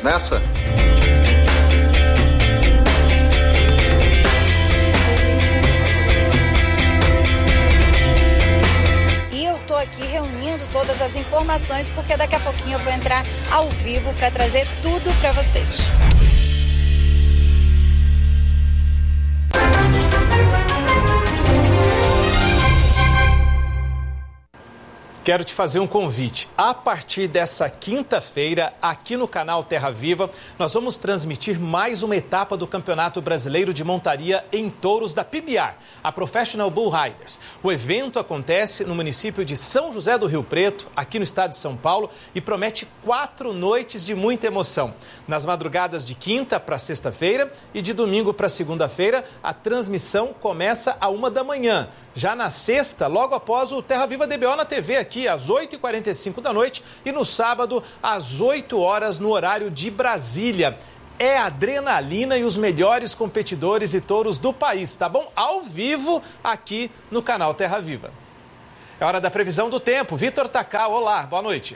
nessa? Aqui reunindo todas as informações, porque daqui a pouquinho eu vou entrar ao vivo para trazer tudo para vocês. Quero te fazer um convite. A partir dessa quinta-feira, aqui no canal Terra Viva, nós vamos transmitir mais uma etapa do Campeonato Brasileiro de Montaria em Touros da PBR, a Professional Bull Riders. O evento acontece no município de São José do Rio Preto, aqui no estado de São Paulo, e promete 4 noites de muita emoção. Nas madrugadas de quinta para sexta-feira e de domingo para segunda-feira, a transmissão começa à 1 da manhã. Já na sexta, logo após o Terra Viva DBO na TV, aqui às 8h45 da noite, e no sábado, às 8 horas, no horário de Brasília. É adrenalina e os melhores competidores e touros do país, tá bom? Ao vivo, aqui no canal Terra Viva. É hora da previsão do tempo. Vitor Takal, olá, boa noite.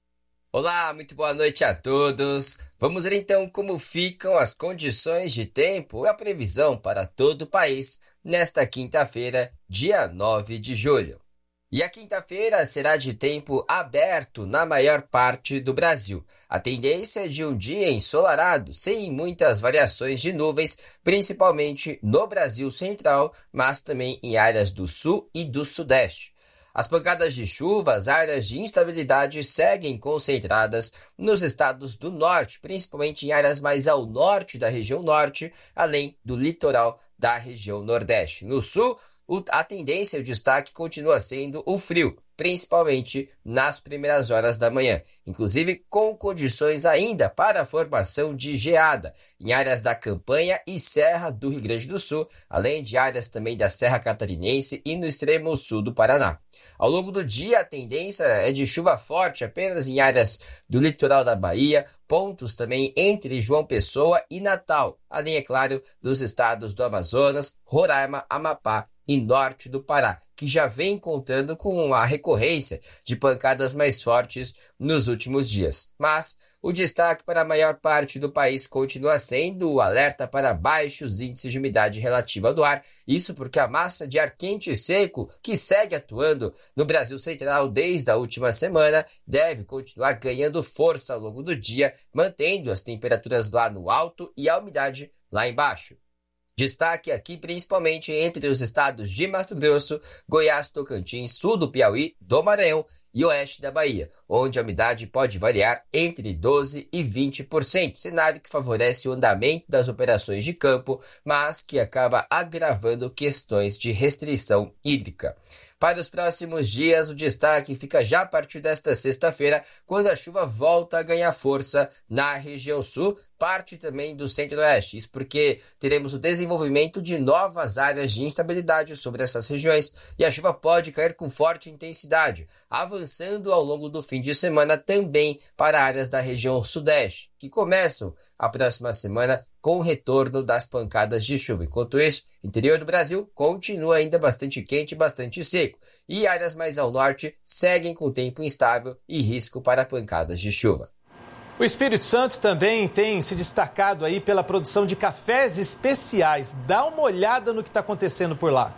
Olá, muito boa noite a todos. Vamos ver então como ficam as condições de tempo e a previsão para todo o país nesta quinta-feira, dia 9 de julho. E a quinta-feira será de tempo aberto na maior parte do Brasil. A tendência é de um dia ensolarado, sem muitas variações de nuvens, principalmente no Brasil Central, mas também em áreas do Sul e do Sudeste. As pancadas de chuva, as áreas de instabilidade seguem concentradas nos estados do Norte, principalmente em áreas mais ao norte da região Norte, além do litoral da região Nordeste. No Sul, a tendência e o destaque continua sendo o frio, principalmente nas primeiras horas da manhã, inclusive com condições ainda para a formação de geada em áreas da Campanha e Serra do Rio Grande do Sul, além de áreas também da Serra Catarinense e no extremo sul do Paraná. Ao longo do dia, a tendência é de chuva forte apenas em áreas do litoral da Bahia, pontos também entre João Pessoa e Natal, além, é claro, dos estados do Amazonas, Roraima, Amapá e norte do Pará, que já vem contando com a recorrência de pancadas mais fortes nos últimos dias. Mas o destaque para a maior parte do país continua sendo o alerta para baixos índices de umidade relativa do ar, isso porque a massa de ar quente e seco, que segue atuando no Brasil Central desde a última semana, deve continuar ganhando força ao longo do dia, mantendo as temperaturas lá no alto e a umidade lá embaixo. Destaque aqui principalmente entre os estados de Mato Grosso, Goiás, Tocantins, sul do Piauí, do Maranhão e oeste da Bahia, onde a umidade pode variar entre 12% e 20%, cenário que favorece o andamento das operações de campo, mas que acaba agravando questões de restrição hídrica. Para os próximos dias, o destaque fica já a partir desta sexta-feira, quando a chuva volta a ganhar força na região sul, parte também do centro-oeste. Isso porque teremos o desenvolvimento de novas áreas de instabilidade sobre essas regiões e a chuva pode cair com forte intensidade, avançando ao longo do fim de semana também para áreas da região sudeste, que começam a próxima semana com o retorno das pancadas de chuva. Enquanto isso, o interior do Brasil continua ainda bastante quente e bastante seco, e áreas mais ao norte seguem com tempo instável e risco para pancadas de chuva. O Espírito Santo também tem se destacado aí pela produção de cafés especiais. Dá uma olhada no que está acontecendo por lá.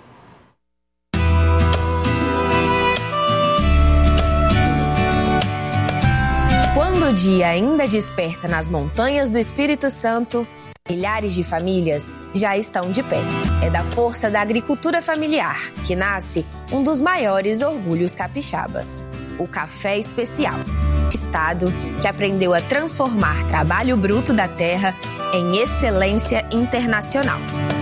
Quando o dia ainda desperta nas montanhas do Espírito Santo, milhares de famílias já estão de pé. É da força da agricultura familiar que nasce um dos maiores orgulhos capixabas, o café especial. Estado que aprendeu a transformar trabalho bruto da terra em excelência internacional.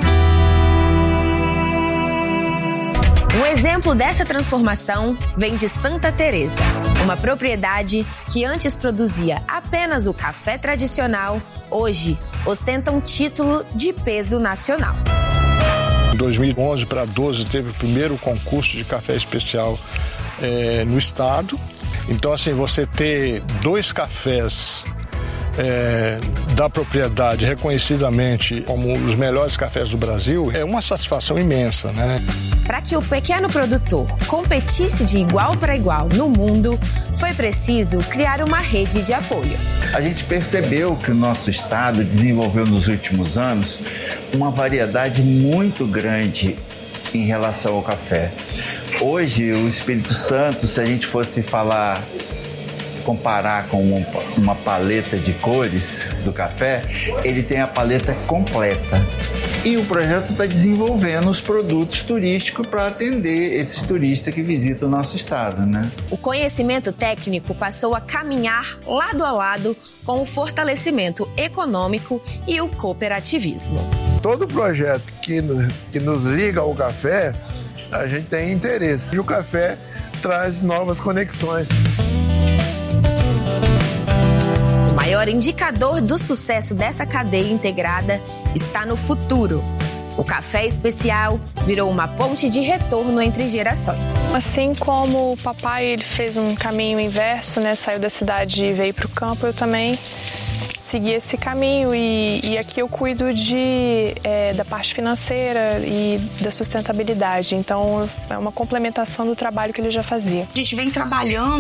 Um exemplo dessa transformação vem de Santa Teresa, uma propriedade que antes produzia apenas o café tradicional, hoje ostenta um título de peso nacional. Em 2011 para 2012 teve o primeiro concurso de café especial no estado. Então, assim, você ter 2 cafés da propriedade reconhecidamente como os melhores cafés do Brasil, é uma satisfação imensa, né? Para que o pequeno produtor competisse de igual para igual no mundo, foi preciso criar uma rede de apoio. A gente percebeu que o nosso estado desenvolveu nos últimos anos uma variedade muito grande em relação ao café. Hoje, o Espírito Santo, se a gente fosse comparar com uma paleta de cores do café, ele tem a paleta completa. E o projeto está desenvolvendo os produtos turísticos para atender esses turistas que visitam o nosso estado, né? O conhecimento técnico passou a caminhar lado a lado com o fortalecimento econômico e o cooperativismo. Todo projeto que nos liga ao café, a gente tem interesse. E o café traz novas conexões. O maior indicador do sucesso dessa cadeia integrada está no futuro. O café especial virou uma ponte de retorno entre gerações. Assim como o papai ele fez um caminho inverso, né? Saiu da cidade e veio para o campo, eu também segui esse caminho e aqui eu cuido da parte financeira e da sustentabilidade. Então é uma complementação do trabalho que ele já fazia. A gente vem trabalhando